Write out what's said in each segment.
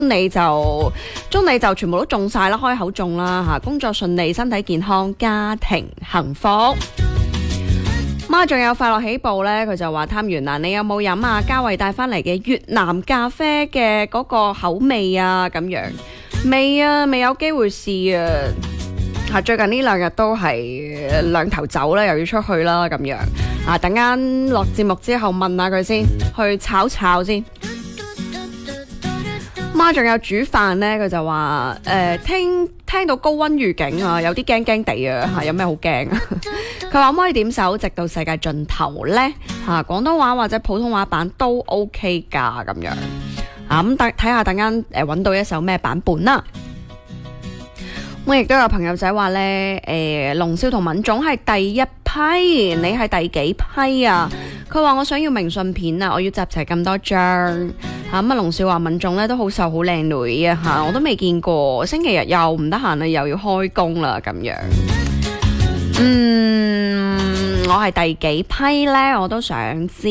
祝你就全部都中晒啦，開口中啦吓，工作順利，身體健康，家庭幸福。媽仲有快樂喜報呢，佢就話探完啦，你有冇飲啊？嘉慧帶翻嚟嘅越南咖啡嘅嗰個口味啊，咁樣未啊？未有機會試啊！最近呢2日都係兩頭走啦，又要出去啦，咁樣啊！等間落節目之後問下佢先，去炒先。媽仲有煮飯呢，佢就話聽到高溫預警啊，有啲驚驚地啊，有咩好驚啊？佢話可唔可以點首直到世界盡頭呢？廣東話或者普通話版都 OK 噶，咁樣啊，咁睇下等間揾到一首咩版本啦。我亦都有朋友仔話呢，龍少同敏總係第一批，你係第幾批啊？佢話我想要明信片啊，我要集齊咁多張。咁龍少話敏總咧都好瘦好靚女啊，我都未見過。星期日又唔得閒啦，又要開工啦，咁樣。我係第幾批呢？我都想知。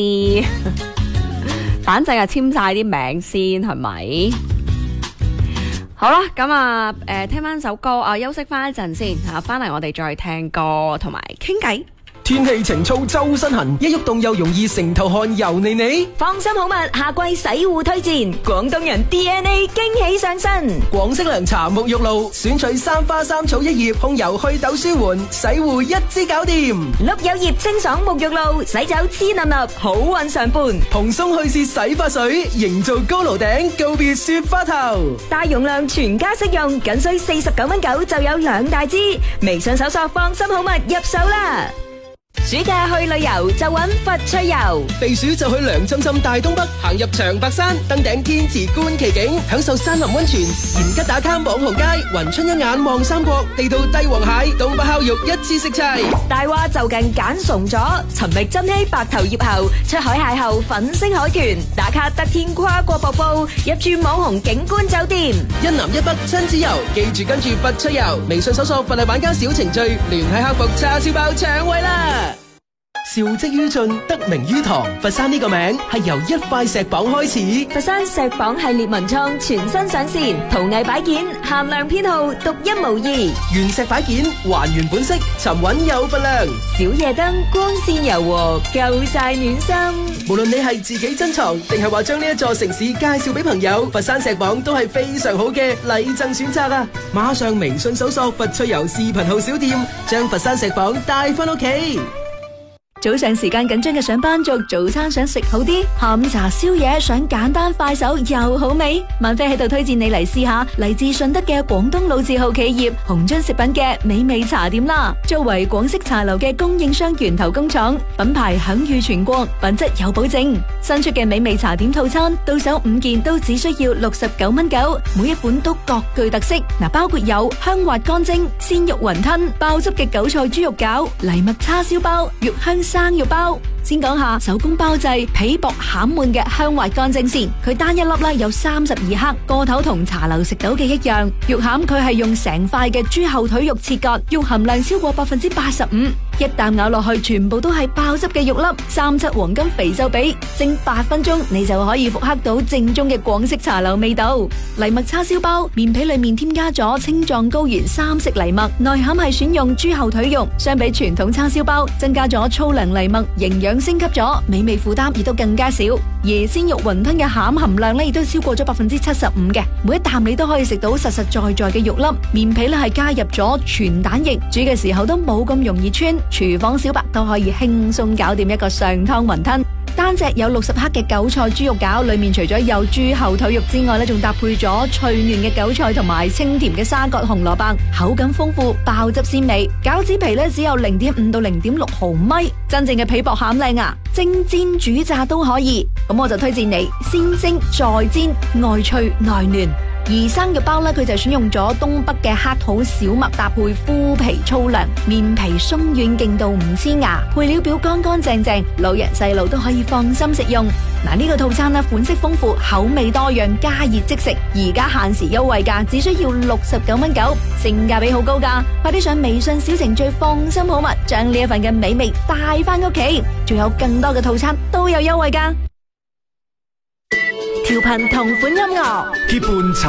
反正係簽晒啲名先，係咪？好啦，咁啊，聽翻首歌啊，休息翻一陣先吓，翻嚟我哋再聽歌同埋傾偈。 天氣晴燥周身痕，一喐動又容易成頭汗油膩膩。 放心好物，夏季洗護推薦，廣東人 DNA 驚喜上身。 廣式涼茶沐浴露，選取三花三草一葉，控油祛痘舒緩，洗護一支搞掂。 碌柚葉清爽沐浴露，洗走黐粒粒，好運常伴。 蓬鬆去屑洗髮水，營造高樓頂，告別雪花頭。 大容量全家適用，僅需49.9蚊就有2大支。微信搜索放心好物入手啦。暑假去旅遊就揾佛趣遊， 避暑就去涼浸浸大東北，行入長白山，登頂天池觀奇景，享受山林溫泉，延吉打卡網紅街，雲春一眼望三國，地道帝王蟹，東北烤肉一次食齊。 大話就近揀崇咗，尋覓珍稀白頭葉後，出海邂逅粉星海豚，打卡得天跨過瀑布，入住網紅景觀酒店， 一南一北親子遊，記住跟住佛趣遊，微信搜索佛系玩家小程序，聯繫客服叉燒包搶位啦。兆績於進，得名於堂。佛山呢個名係由一塊石榜開始。 佛山石榜系列文創全新上線，陶藝擺件限量編號，獨一無二。 原石擺件還原本色，沉穩有分量。 小夜燈光線柔和，夠晒暖心。 無論你係自己珍藏，定係話將呢一座城市介紹俾朋友，佛山石榜都係非常好嘅禮贈選擇啊！馬上微信搜索佛趣遊視頻號小店，將佛山石榜帶翻屋企。 早上時間緊張嘅上班族，早餐想食好啲，下午茶宵夜想簡單快手又好味。萬飛喺度推薦你嚟試下嚟自順德嘅廣東老字號企業紅津食品嘅美味茶點啦。作為廣式茶樓嘅供應商源頭工廠，品牌享譽全國，品質有保證。新出嘅美味茶點套餐，到手5件都只需要69.9蚊，每一款都各具特色。包括有香滑乾蒸、鮮肉雲吞、爆汁嘅韭菜豬肉餃、藜麥叉燒包、肉香生肉包。先講下手工包製皮薄餡滿嘅香滑乾蒸先，佢單一粒咧有32克，個頭同茶樓食到嘅一樣。肉餡佢係用成塊嘅豬後腿肉切割，肉含量超過85%，一啖咬落去全部都係爆汁嘅肉粒，37黃金肥瘦比，蒸8分鐘你就可以復刻到正宗嘅廣式茶樓味道。藜麥叉燒包面皮裏面添加咗青藏高原3色藜麥，內餡係選用豬後腿肉，相比傳統叉燒包增加咗粗糧藜麥，營養升級咗，美味負擔亦都更加少。而鮮肉雲吞嘅餡含量咧亦都超過咗75%嘅，每一啖你都可以食到實實在在嘅肉粒。面皮咧係加入咗全蛋液，煮嘅時候都冇咁容易穿，廚房小白都可以輕鬆搞掂一個上湯雲吞。單隻有60克嘅韭菜豬肉餃，裏面除咗有豬後腿肉之外咧，仲搭配咗脆嫩嘅韭菜同埋清甜嘅沙葛紅蘿蔔，口感豐富，爆汁鮮美。餃子皮咧只有0.5到0.6毫米，真正嘅皮薄餡靚啊！蒸煎煮炸都可以，咁我就推薦你先蒸再煎，外脆內嫩。而生肉包咧，佢就選用咗東北嘅黑土小麥，搭配麩皮粗糧，面皮鬆軟，勁到唔黐牙，配料表乾乾淨淨，老人細路都可以放心食用。呢個套餐咧款式豐富，口味多樣，加熱即食，而家限時優惠價，只需要69.9蚊，性價比好高噶。快啲上微信小程序放心好物，將呢一份嘅美味帶翻屋企，仲有更多嘅套餐都有優惠噶。 調頻同款音樂。 結伴